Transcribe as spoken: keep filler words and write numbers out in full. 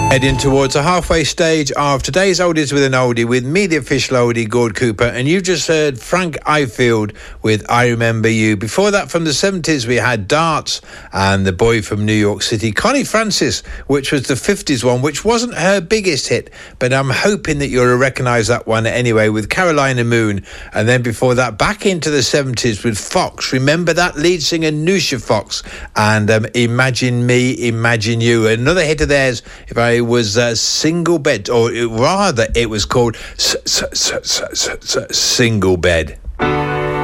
Heading towards the halfway stage of today's Oldies with an Oldie with me, the official oldie, Gord Cooper, and you just heard Frank Ifield with I Remember You. Before that, from the seventies, we had Darts and The Boy from New York City, Connie Francis, which was the fifties one, which wasn't her biggest hit, but I'm hoping that you'll recognise that one anyway, with Carolina Moon. And then before that, back into the seventies with Fox. Remember that lead singer, Nusha Fox, and um, Imagine Me, Imagine You. Another hit of theirs, if I was a Single Bed, or rather it was called s- s- s- s- s- s- Single Bed.